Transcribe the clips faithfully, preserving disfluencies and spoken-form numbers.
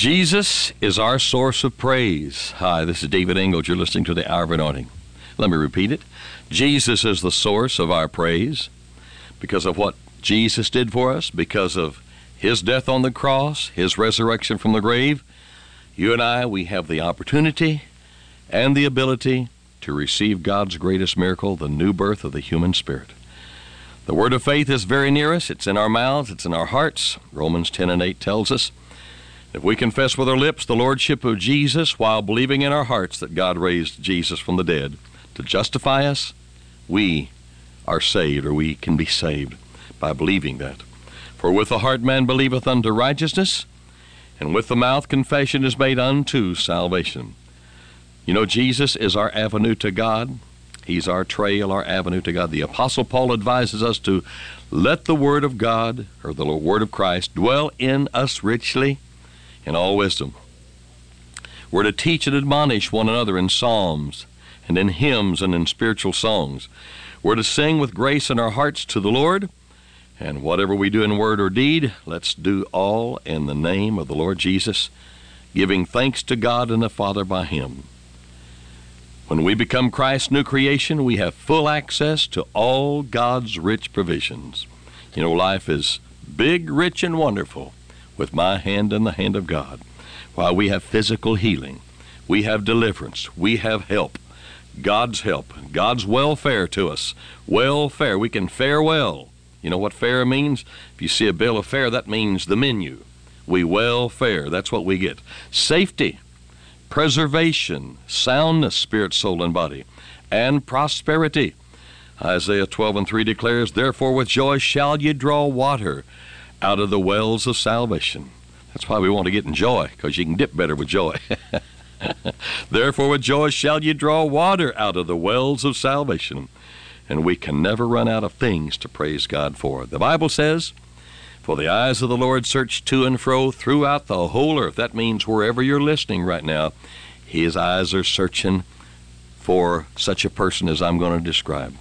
Jesus is our source of praise. Hi, this is David Ingalls. You're listening to the Hour of Anointing. Let me repeat it. Jesus is the source of our praise because of what Jesus did for us, because of His death on the cross, His resurrection from the grave. You and I, we have the opportunity and the ability to receive God's greatest miracle, the new birth of the human spirit. The word of faith is very near us. It's in our mouths. It's in our hearts. Romans ten and eight tells us, if we confess with our lips the lordship of Jesus while believing in our hearts that God raised Jesus from the dead to justify us, we are saved, or we can be saved by believing that. For with the heart man believeth unto righteousness, and with the mouth confession is made unto salvation. You know, Jesus is our avenue to God. He's our trail, our avenue to God. The Apostle Paul advises us to let the Word of God, or the Word of Christ, dwell in us richly in all wisdom. We're to teach and admonish one another in psalms and in hymns and in spiritual songs. We're to sing with grace in our hearts to the Lord, and whatever we do in word or deed, let's do all in the name of the Lord Jesus, giving thanks to God and the Father by Him. When we become Christ's new creation, we have full access to all God's rich provisions. You know, life is big, rich, and wonderful with my hand in the hand of God. While we have physical healing, we have deliverance, we have help, God's help, God's welfare to us. Welfare, we can fare well. You know what fare means? If you see a bill of fare, that means the menu. We welfare, that's what we get. Safety, preservation, soundness, spirit, soul, and body, and prosperity. Isaiah twelve and three declares, therefore with joy shall ye draw water out of the wells of salvation. That's why we want to get in joy, because you can dip better with joy. Therefore with joy shall ye draw water out of the wells of salvation. And we can never run out of things to praise God for. The Bible says, for the eyes of the Lord search to and fro throughout the whole earth. That means wherever you're listening right now, His eyes are searching for such a person as I'm going to describe.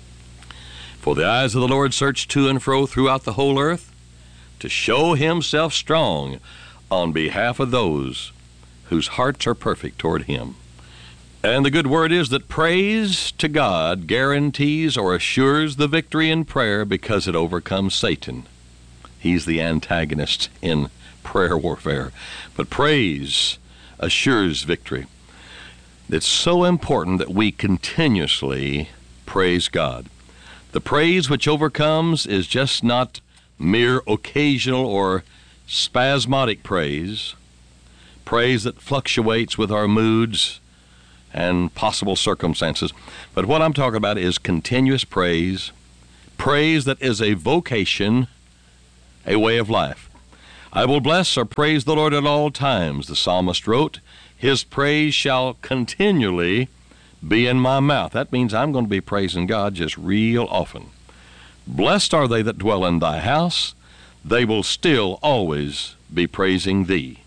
For the eyes of the Lord search to and fro throughout the whole earth, to show Himself strong on behalf of those whose hearts are perfect toward Him. And the good word is that praise to God guarantees or assures the victory in prayer because it overcomes Satan. He's the antagonist in prayer warfare. But praise assures victory. It's so important that we continuously praise God. The praise which overcomes is just not mere occasional or spasmodic praise, praise that fluctuates with our moods and possible circumstances. But what I'm talking about is continuous praise, praise that is a vocation, a way of life. I will bless or praise the Lord at all times, the psalmist wrote. His praise shall continually be in my mouth. That means I'm going to be praising God just real often. Blessed are they that dwell in thy house. They will still always be praising thee.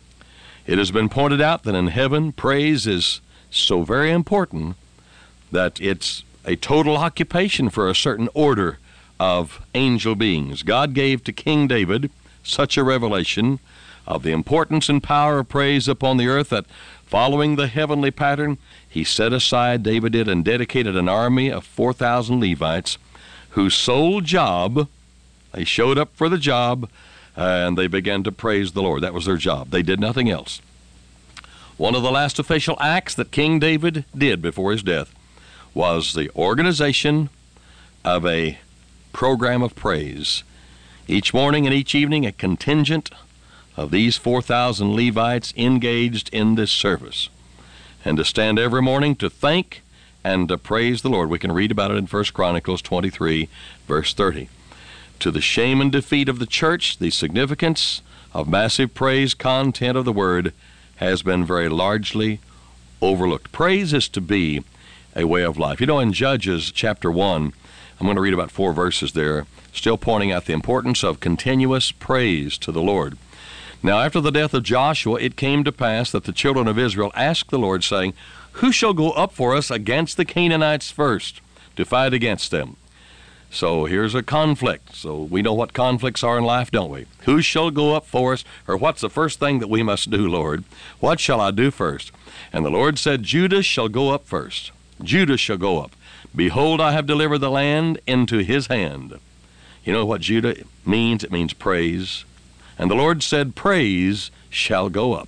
It has been pointed out that in heaven, praise is so very important that it's a total occupation for a certain order of angel beings. God gave to King David such a revelation of the importance and power of praise upon the earth that following the heavenly pattern, he set aside, David did, and dedicated an army of four thousand Levites whose sole job, they showed up for the job, and they began to praise the Lord. That was their job. They did nothing else. One of the last official acts that King David did before his death was the organization of a program of praise. Each morning and each evening, a contingent of these four thousand Levites engaged in this service, and to stand every morning to thank and to praise the Lord. We can read about it in First Chronicles twenty-three, verse thirty. To the shame and defeat of the church, the significance of massive praise content of the Word has been very largely overlooked. Praise is to be a way of life. You know, in Judges chapter one, I'm going to read about four verses there, still pointing out the importance of continuous praise to the Lord. Now, after the death of Joshua, it came to pass that the children of Israel asked the Lord, saying, Who shall go up for us against the Canaanites first, to fight against them? So here's a conflict. So we know what conflicts are in life, don't we? Who shall go up for us? Or what's the first thing that we must do, Lord? What shall I do first? And the Lord said, Judah shall go up first. Judah shall go up. Behold, I have delivered the land into his hand. You know what Judah means? It means praise. And the Lord said, praise shall go up.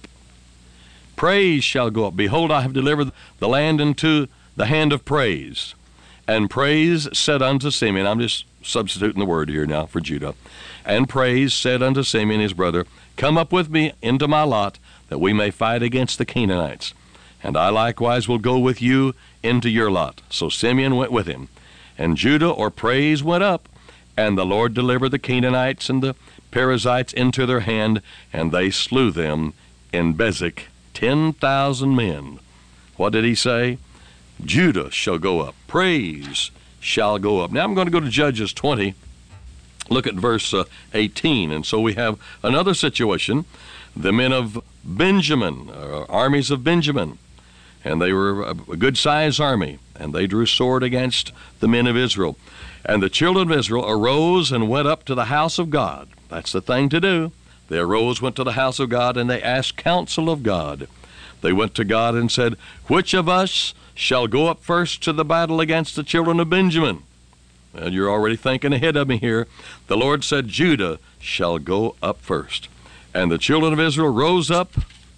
Praise shall go up. Behold, I have delivered the land into the hand of praise. And praise said unto Simeon, I'm just substituting the word here now for Judah. And praise said unto Simeon his brother, come up with me into my lot, that we may fight against the Canaanites. And I likewise will go with you into your lot. So Simeon went with him. And Judah, or praise, went up. And the Lord delivered the Canaanites and the Perizzites into their hand, and they slew them in Bezek, ten thousand men. What did he say? Judah shall go up. Praise shall go up. Now I'm going to go to Judges twenty. Look at verse uh, eighteen. And so we have another situation. The men of Benjamin, uh, armies of Benjamin, and they were a good-sized army, and they drew sword against the men of Israel. And the children of Israel arose and went up to the house of God. That's the thing to do. They arose, went to the house of God, and they asked counsel of God. They went to God and said, which of us shall go up first to the battle against the children of Benjamin? And you're already thinking ahead of me here. The Lord said, Judah shall go up first. And the children of Israel rose up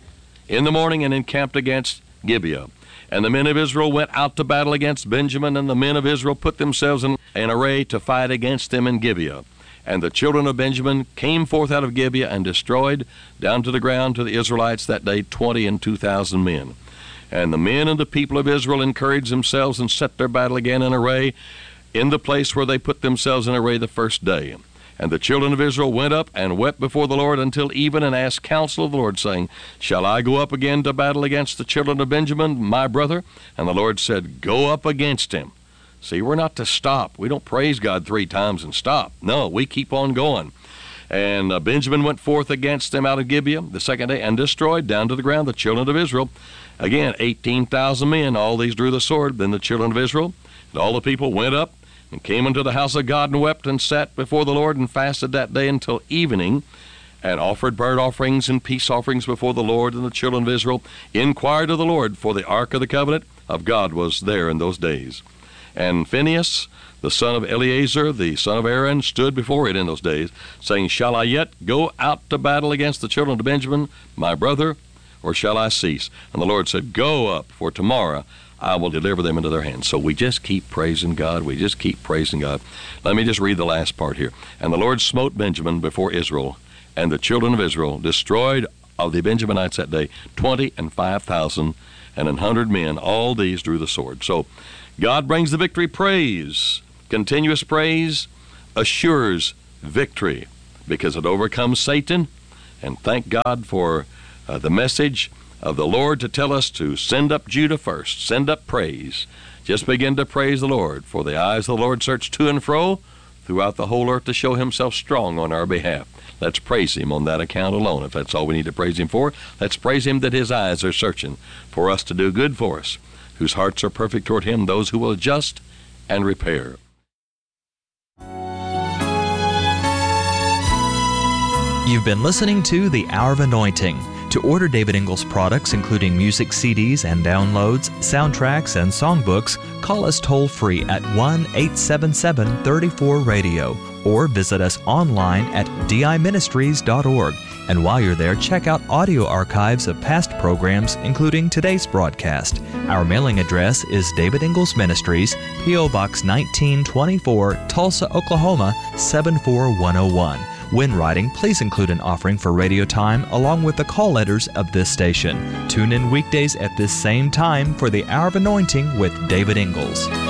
in the morning and encamped against Gibeah. And the men of Israel went out to battle against Benjamin, and the men of Israel put themselves in, in array to fight against them in Gibeah. And the children of Benjamin came forth out of Gibeah and destroyed down to the ground to the Israelites that day twenty and two thousand men. And the men and the people of Israel encouraged themselves and set their battle again in array in the place where they put themselves in array the first day. And the children of Israel went up and wept before the Lord until even, and asked counsel of the Lord, saying, shall I go up again to battle against the children of Benjamin, my brother? And the Lord said, go up against him. See, we're not to stop. We don't praise God three times and stop. No, we keep on going. And uh, Benjamin went forth against them out of Gibeah the second day and destroyed down to the ground the children of Israel. Again, eighteen thousand men, all these drew the sword. Then the children of Israel and all the people went up and came into the house of God and wept and sat before the Lord and fasted that day until evening, and offered burnt offerings and peace offerings before the Lord. And the children of Israel inquired of the Lord, for the ark of the covenant of God was there in those days. And Phinehas, the son of Eleazar, the son of Aaron, stood before it in those days, saying, shall I yet go out to battle against the children of Benjamin, my brother, or shall I cease? And the Lord said, go up, for tomorrow I will deliver them into their hands. So we just keep praising God. We just keep praising God. Let me just read the last part here. And the Lord smote Benjamin before Israel, and the children of Israel destroyed of the Benjaminites that day twenty and five thousand, and an hundred men. All these drew the sword. So God brings the victory. Praise, continuous praise, assures victory, because it overcomes Satan. And thank God for uh, the message of the Lord to tell us to send up Judah first, send up praise. Just begin to praise the Lord, for the eyes of the Lord search to and fro throughout the whole earth to show himself strong on our behalf. Let's praise him on that account alone. If that's all we need to praise him for, let's praise him that his eyes are searching for us to do good for us, whose hearts are perfect toward him, those who will adjust and repair. You've been listening to The Hour of Anointing. To order David Ingles products, including music C Ds and downloads, soundtracks, and songbooks, call us toll-free at one eight seven seven, three four, radio or visit us online at d i ministries dot org. And while you're there, check out audio archives of past programs, including today's broadcast. Our mailing address is David Ingles Ministries, P O Box nineteen twenty-four, Tulsa, Oklahoma, seven four one oh one. When writing, please include an offering for radio time along with the call letters of this station. Tune in weekdays at this same time for the Hour of Anointing with David Ingles.